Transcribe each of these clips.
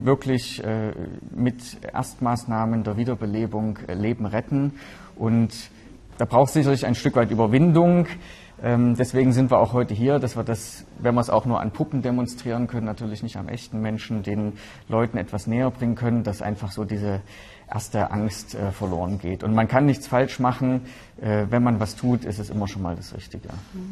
wirklich mit Erstmaßnahmen der Wiederbelebung Leben retten. Und da braucht es sicherlich ein Stück weit Überwindung. Deswegen sind wir auch heute hier, dass wir das, wenn wir es auch nur an Puppen demonstrieren können, natürlich nicht am echten Menschen, den Leuten etwas näher bringen können, dass einfach so diese erste Angst verloren geht. Und man kann nichts falsch machen. Wenn man was tut, ist es immer schon mal das Richtige.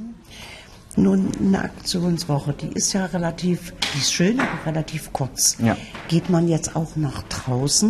Nun, eine Aktionswoche, die ist ja relativ, die ist schön, aber relativ kurz. Ja. Geht man jetzt auch nach draußen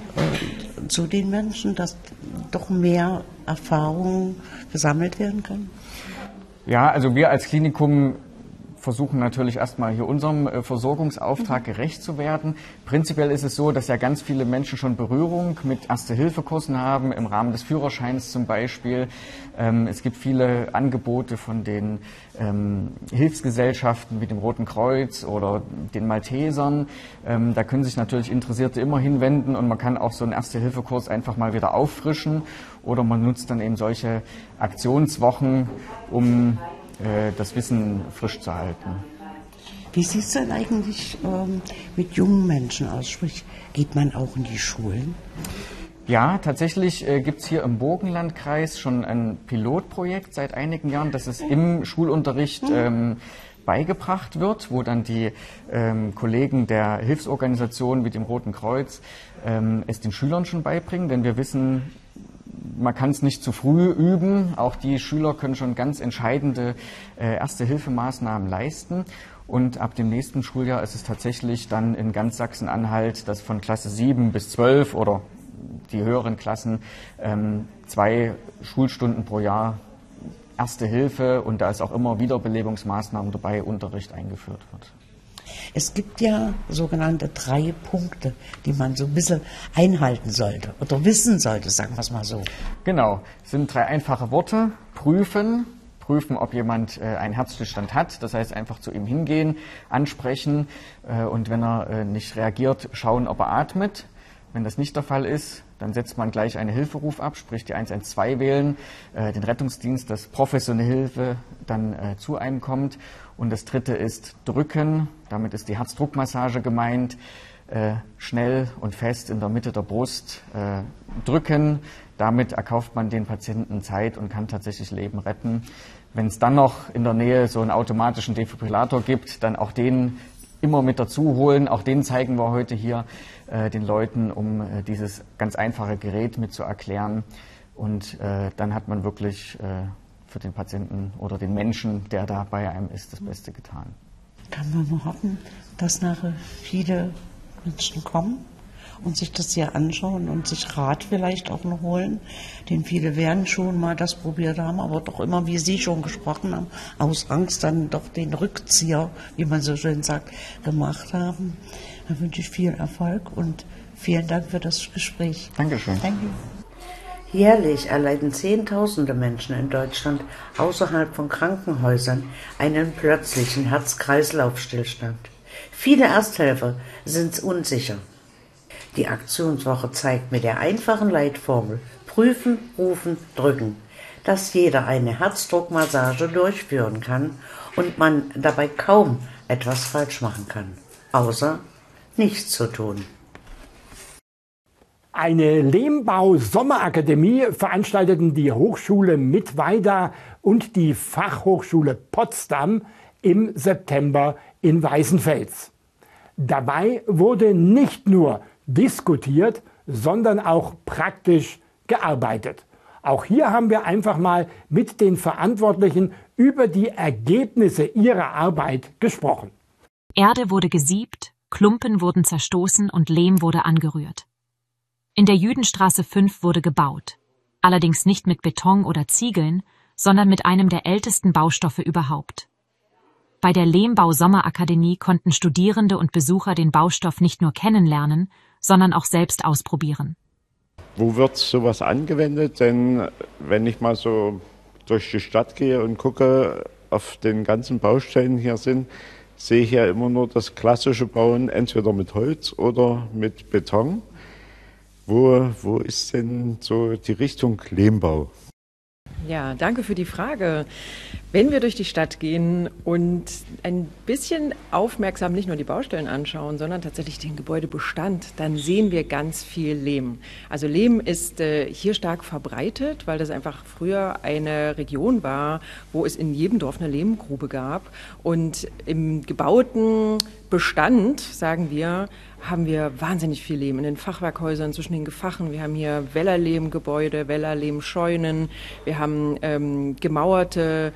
zu den Menschen, dass doch mehr Erfahrungen gesammelt werden können? Ja, also wir als Klinikum versuchen natürlich erstmal hier unserem Versorgungsauftrag gerecht zu werden. Prinzipiell ist es so, dass ja ganz viele Menschen schon Berührung mit Erste-Hilfe-Kursen haben, im Rahmen des Führerscheins zum Beispiel. Es gibt viele Angebote von den Hilfsgesellschaften wie dem Roten Kreuz oder den Maltesern. Da können sich natürlich Interessierte immer hinwenden und man kann auch so einen Erste-Hilfe-Kurs einfach mal wieder auffrischen oder man nutzt dann eben solche Aktionswochen, um das Wissen frisch zu halten. Wie sieht es denn eigentlich mit jungen Menschen aus? Sprich, geht man auch in die Schulen? Ja, tatsächlich gibt es hier im Burgenlandkreis schon ein Pilotprojekt seit einigen Jahren, dass es im Schulunterricht beigebracht wird, wo dann die Kollegen der Hilfsorganisationen wie dem Roten Kreuz es den Schülern schon beibringen, denn wir wissen, man kann es nicht zu früh üben. Auch die Schüler können schon ganz entscheidende Erste-Hilfemaßnahmen leisten. Und ab dem nächsten Schuljahr ist es tatsächlich dann in ganz Sachsen-Anhalt, dass von Klasse 7 bis 12 oder die höheren Klassen 2 Schulstunden pro Jahr Erste Hilfe und da ist auch immer Wiederbelebungsmaßnahmen dabei, Unterricht eingeführt wird. Es gibt ja sogenannte 3 Punkte, die man so ein bisschen einhalten sollte oder wissen sollte, sagen wir es mal so. Genau, es sind 3 einfache Worte. Prüfen, ob jemand einen Herzstillstand hat. Das heißt, einfach zu ihm hingehen, ansprechen und wenn er nicht reagiert, schauen, ob er atmet. Wenn das nicht der Fall ist, dann setzt man gleich einen Hilferuf ab, sprich die 112 wählen, den Rettungsdienst, dass professionelle Hilfe dann zu einem kommt. Und das 3. ist drücken, damit ist die Herzdruckmassage gemeint, schnell und fest in der Mitte der Brust drücken. Damit erkauft man den Patienten Zeit und kann tatsächlich Leben retten. Wenn es dann noch in der Nähe so einen automatischen Defibrillator gibt, dann auch den immer mit dazu holen. Auch den zeigen wir heute hier den Leuten, um dieses ganz einfache Gerät mit zu erklären. Und dann hat man wirklich für den Patienten oder den Menschen, der da bei einem ist, das Beste getan. Kann man nur hoffen, dass nachher viele Menschen kommen und sich das hier anschauen und sich Rat vielleicht auch noch holen. Denn viele werden schon mal das probiert haben, aber doch immer, wie Sie schon gesprochen haben, aus Angst dann doch den Rückzieher, wie man so schön sagt, gemacht haben. Da wünsche ich viel Erfolg und vielen Dank für das Gespräch. Dankeschön. Danke. Jährlich erleiden Zehntausende Menschen in Deutschland außerhalb von Krankenhäusern einen plötzlichen Herz-Kreislauf-Stillstand. Viele Ersthelfer sind unsicher. Die Aktionswoche zeigt mit der einfachen Leitformel Prüfen, Rufen, Drücken, dass jeder eine Herzdruckmassage durchführen kann und man dabei kaum etwas falsch machen kann, außer nichts zu tun. Eine Lehmbau-Sommerakademie veranstalteten die Hochschule Mittweida und die Fachhochschule Potsdam im September in Weißenfels. Dabei wurde nicht nur diskutiert, sondern auch praktisch gearbeitet. Auch hier haben wir einfach mal mit den Verantwortlichen über die Ergebnisse ihrer Arbeit gesprochen. Erde wurde gesiebt, Klumpen wurden zerstoßen und Lehm wurde angerührt. In der Jüdenstraße 5 wurde gebaut, allerdings nicht mit Beton oder Ziegeln, sondern mit einem der ältesten Baustoffe überhaupt. Bei der Lehmbau-Sommerakademie konnten Studierende und Besucher den Baustoff nicht nur kennenlernen, sondern auch selbst ausprobieren. Wo wird sowas angewendet? Denn wenn ich mal so durch die Stadt gehe und gucke, auf den ganzen Baustellen hier sind, sehe ich ja immer nur das klassische Bauen, entweder mit Holz oder mit Beton. Wo ist denn so die Richtung Lehmbau? Ja, danke für die Frage. Wenn wir durch die Stadt gehen und ein bisschen aufmerksam nicht nur die Baustellen anschauen, sondern tatsächlich den Gebäudebestand, dann sehen wir ganz viel Lehm. Also Lehm ist hier stark verbreitet, weil das einfach früher eine Region war, wo es in jedem Dorf eine Lehmgrube gab. Und im gebauten Bestand, sagen wir, haben wir wahnsinnig viel Lehm in den Fachwerkhäusern zwischen den Gefachen. Wir haben hier Wellerlehmgebäude, Wellerlehmscheunen. Wir haben gemauerte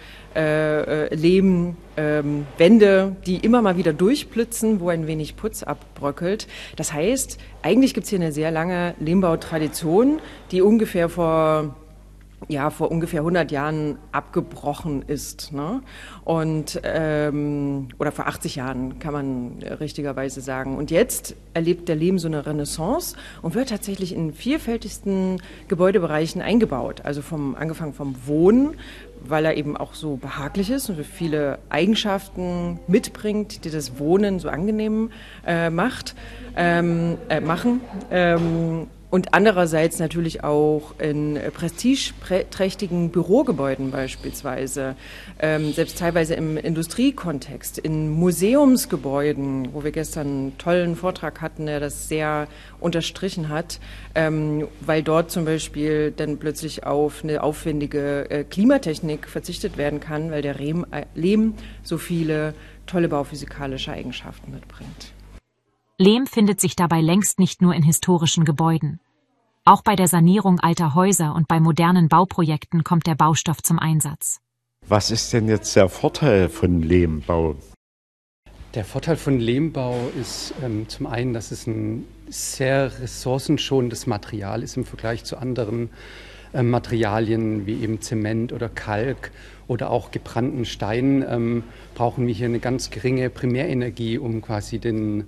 Lehmwände, die immer mal wieder durchblitzen, wo ein wenig Putz abbröckelt. Das heißt, eigentlich gibt es hier eine sehr lange Lehmbautradition, die ungefähr vor ungefähr 100 Jahren abgebrochen ist, ne? Und oder vor 80 Jahren, kann man richtigerweise sagen. Und jetzt erlebt der Lehm so eine Renaissance und wird tatsächlich in vielfältigsten Gebäudebereichen eingebaut. Also angefangen vom Wohnen, weil er eben auch so behaglich ist und viele Eigenschaften mitbringt, die das Wohnen so angenehm machen. Und andererseits natürlich auch in prestigeträchtigen Bürogebäuden beispielsweise, selbst teilweise im Industriekontext, in Museumsgebäuden, wo wir gestern einen tollen Vortrag hatten, der das sehr unterstrichen hat, weil dort zum Beispiel dann plötzlich auf eine aufwendige Klimatechnik verzichtet werden kann, weil der Lehm so viele tolle bauphysikalische Eigenschaften mitbringt. Lehm findet sich dabei längst nicht nur in historischen Gebäuden. Auch bei der Sanierung alter Häuser und bei modernen Bauprojekten kommt der Baustoff zum Einsatz. Was ist denn jetzt der Vorteil von Lehmbau? Der Vorteil von Lehmbau ist zum einen, dass es ein sehr ressourcenschonendes Material ist im Vergleich zu anderen Materialien wie eben Zement oder Kalk oder auch gebrannten Stein. Brauchen wir hier eine ganz geringe Primärenergie, um quasi den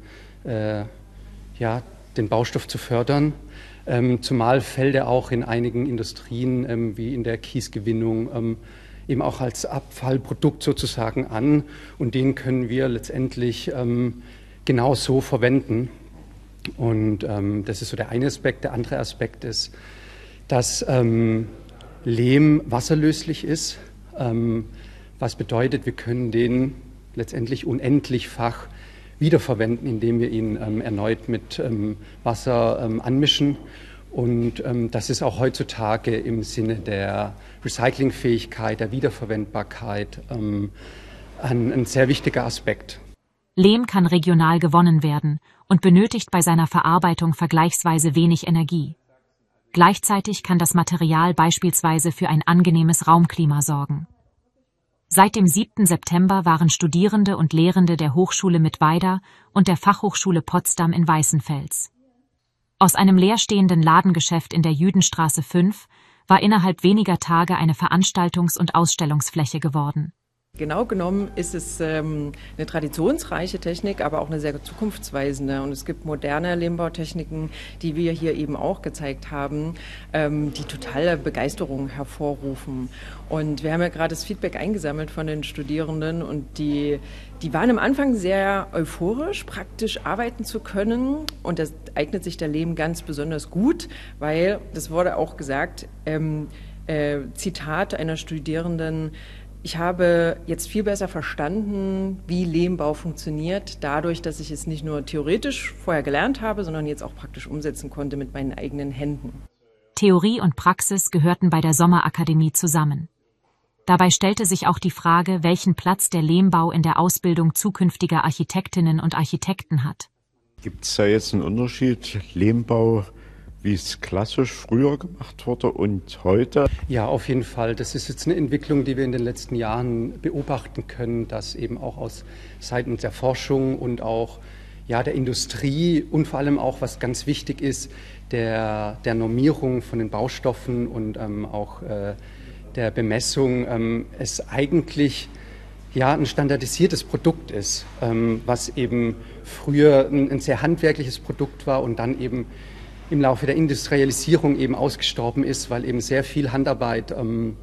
Baustoff zu fördern. Zumal fällt er auch in einigen Industrien wie in der Kiesgewinnung eben auch als Abfallprodukt sozusagen an, und den können wir letztendlich genau so verwenden. Und das ist so der eine Aspekt. Der andere Aspekt ist, dass Lehm wasserlöslich ist, was bedeutet, wir können den letztendlich unendlichfach wiederverwenden, indem wir ihn erneut mit Wasser anmischen. Und das ist auch heutzutage im Sinne der Recyclingfähigkeit, der Wiederverwendbarkeit ein sehr wichtiger Aspekt. Lehm kann regional gewonnen werden und benötigt bei seiner Verarbeitung vergleichsweise wenig Energie. Gleichzeitig kann das Material beispielsweise für ein angenehmes Raumklima sorgen. Seit dem 7. September waren Studierende und Lehrende der Hochschule Mittweida und der Fachhochschule Potsdam in Weißenfels. Aus einem leerstehenden Ladengeschäft in der Jüdenstraße 5 war innerhalb weniger Tage eine Veranstaltungs- und Ausstellungsfläche geworden. Genau genommen ist es eine traditionsreiche Technik, aber auch eine sehr zukunftsweisende. Und es gibt moderne Lehmbautechniken, die wir hier eben auch gezeigt haben, die totale Begeisterung hervorrufen. Und wir haben ja gerade das Feedback eingesammelt von den Studierenden, und die waren am Anfang sehr euphorisch, praktisch arbeiten zu können. Und das eignet sich der Lehm ganz besonders gut, weil, das wurde auch gesagt, Zitat einer Studierenden: Ich habe jetzt viel besser verstanden, wie Lehmbau funktioniert, dadurch, dass ich es nicht nur theoretisch vorher gelernt habe, sondern jetzt auch praktisch umsetzen konnte mit meinen eigenen Händen. Theorie und Praxis gehörten bei der Sommerakademie zusammen. Dabei stellte sich auch die Frage, welchen Platz der Lehmbau in der Ausbildung zukünftiger Architektinnen und Architekten hat. Gibt es da jetzt einen Unterschied, Lehmbau, wie es klassisch früher gemacht wurde und heute? Ja, auf jeden Fall. Das ist jetzt eine Entwicklung, die wir in den letzten Jahren beobachten können, dass eben auch aus Seiten der Forschung und auch der Industrie und vor allem auch, was ganz wichtig ist, der Normierung von den Baustoffen und auch der Bemessung, es eigentlich ein standardisiertes Produkt ist, was eben früher ein sehr handwerkliches Produkt war und dann eben im Laufe der Industrialisierung eben ausgestorben ist, weil eben sehr viel Handarbeit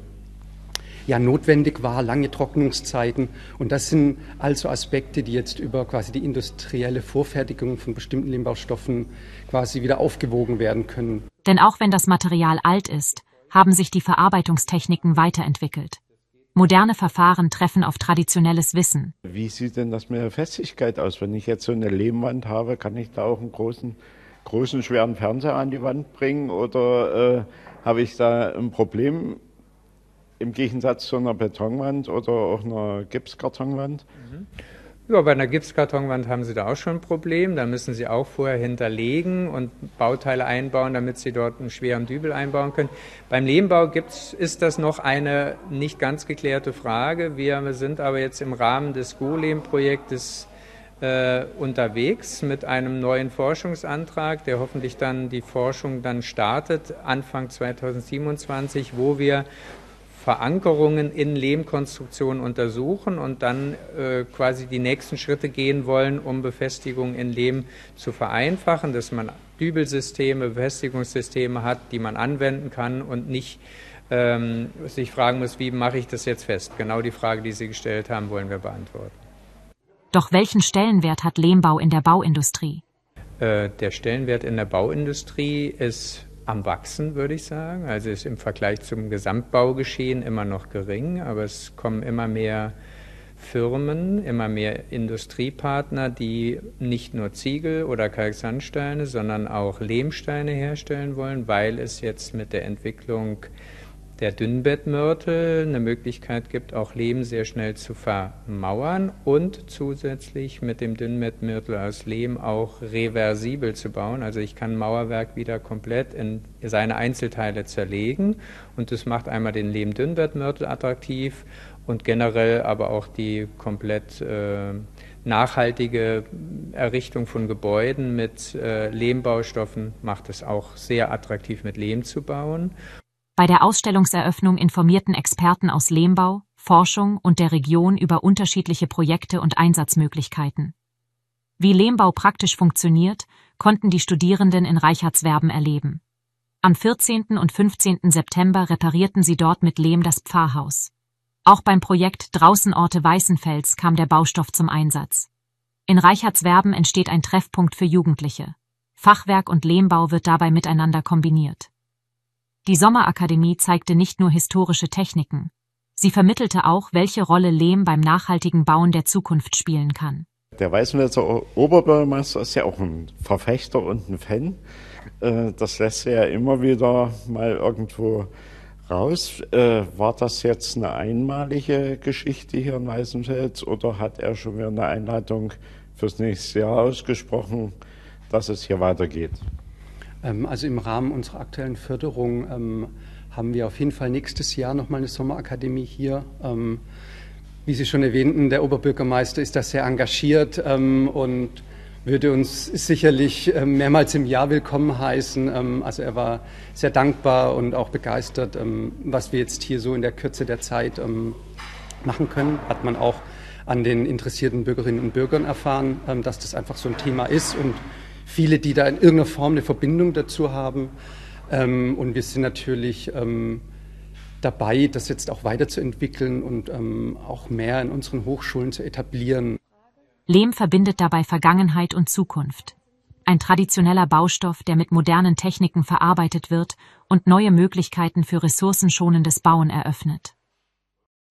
notwendig war, lange Trocknungszeiten. Und das sind also Aspekte, die jetzt über quasi die industrielle Vorfertigung von bestimmten Lehmbaustoffen quasi wieder aufgewogen werden können. Denn auch wenn das Material alt ist, haben sich die Verarbeitungstechniken weiterentwickelt. Moderne Verfahren treffen auf traditionelles Wissen. Wie sieht denn das mit der Festigkeit aus? Wenn ich jetzt so eine Lehmwand habe, kann ich da auch einen großen, schweren Fernseher an die Wand bringen oder habe ich da ein Problem im Gegensatz zu einer Betonwand oder auch einer Gipskartonwand? Ja, bei einer Gipskartonwand haben Sie da auch schon ein Problem. Da müssen Sie auch vorher hinterlegen und Bauteile einbauen, damit Sie dort einen schweren Dübel einbauen können. Beim Lehmbau ist das noch eine nicht ganz geklärte Frage. Wir sind aber jetzt im Rahmen des Golem-Projektes unterwegs mit einem neuen Forschungsantrag, der hoffentlich dann die Forschung dann startet, Anfang 2027, wo wir Verankerungen in Lehmkonstruktionen untersuchen und dann quasi die nächsten Schritte gehen wollen, um Befestigungen in Lehm zu vereinfachen, dass man Dübelsysteme, Befestigungssysteme hat, die man anwenden kann und nicht sich fragen muss, wie mache ich das jetzt fest? Genau die Frage, die Sie gestellt haben, wollen wir beantworten. Doch welchen Stellenwert hat Lehmbau in der Bauindustrie? Der Stellenwert in der Bauindustrie ist am Wachsen, würde ich sagen. Also ist im Vergleich zum Gesamtbaugeschehen immer noch gering, aber es kommen immer mehr Firmen, immer mehr Industriepartner, die nicht nur Ziegel oder Kalksandsteine, sondern auch Lehmsteine herstellen wollen, weil es jetzt mit der Entwicklung der Dünnbettmörtel eine Möglichkeit gibt, auch Lehm sehr schnell zu vermauern und zusätzlich mit dem Dünnbettmörtel aus Lehm auch reversibel zu bauen. Also ich kann ein Mauerwerk wieder komplett in seine Einzelteile zerlegen und das macht einmal den Lehm-Dünnbettmörtel attraktiv und generell aber auch die komplett nachhaltige Errichtung von Gebäuden mit Lehmbaustoffen macht es auch sehr attraktiv, mit Lehm zu bauen. Bei der Ausstellungseröffnung informierten Experten aus Lehmbau, Forschung und der Region über unterschiedliche Projekte und Einsatzmöglichkeiten. Wie Lehmbau praktisch funktioniert, konnten die Studierenden in Reichertswerben erleben. Am 14. und 15. September reparierten sie dort mit Lehm das Pfarrhaus. Auch beim Projekt Draußenorte Weißenfels kam der Baustoff zum Einsatz. In Reichertswerben entsteht ein Treffpunkt für Jugendliche. Fachwerk und Lehmbau wird dabei miteinander kombiniert. Die Sommerakademie zeigte nicht nur historische Techniken. Sie vermittelte auch, welche Rolle Lehm beim nachhaltigen Bauen der Zukunft spielen kann. Der Weißenfelser Oberbürgermeister ist ja auch ein Verfechter und ein Fan. Das lässt er ja immer wieder mal irgendwo raus. War das jetzt eine einmalige Geschichte hier in Weißenfels oder hat er schon wieder eine Einladung fürs nächste Jahr ausgesprochen, dass es hier weitergeht? Also im Rahmen unserer aktuellen Förderung haben wir auf jeden Fall nächstes Jahr nochmal eine Sommerakademie hier. Wie Sie schon erwähnten, der Oberbürgermeister ist da sehr engagiert und würde uns sicherlich mehrmals im Jahr willkommen heißen. Also er war sehr dankbar und auch begeistert, was wir jetzt hier so in der Kürze der Zeit machen können. Hat man auch an den interessierten Bürgerinnen und Bürgern erfahren, dass das einfach so ein Thema ist und viele, die da in irgendeiner Form eine Verbindung dazu haben. Und wir sind natürlich dabei, das jetzt auch weiterzuentwickeln und auch mehr in unseren Hochschulen zu etablieren. Lehm verbindet dabei Vergangenheit und Zukunft. Ein traditioneller Baustoff, der mit modernen Techniken verarbeitet wird und neue Möglichkeiten für ressourcenschonendes Bauen eröffnet.